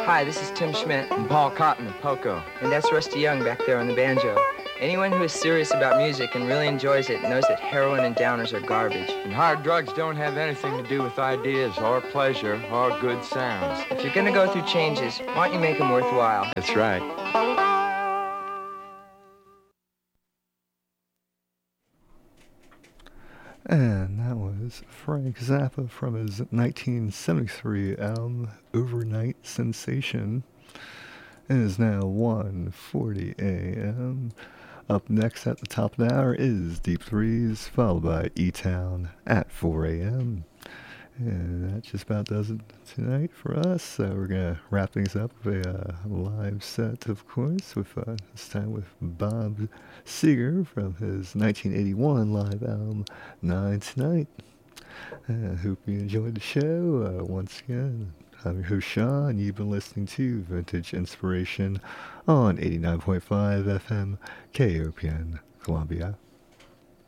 Hi, this is Tim Schmidt. And Paul Cotton of Poco. And that's Rusty Young back there on the banjo. Anyone who is serious about music and really enjoys it knows that heroin and downers are garbage. And hard drugs don't have anything to do with ideas or pleasure or good sounds. If you're gonna go through changes, why don't you make them worthwhile? That's right. And that was Frank Zappa from his 1973 album Overnight Sensation. It is now 1:40 a.m. Up next at the top of the hour is Deep Threes, followed by E-Town at 4 a.m. And that just about does it tonight for us. So we're going to wrap things up with a live set, of course, with this time with Bob Seger from his 1981 live album, Nine Tonight. I hope you enjoyed the show. Once again, I'm your host, Sean, and you've been listening to Vintage Inspiration on 89.5 FM, KOPN, Columbia.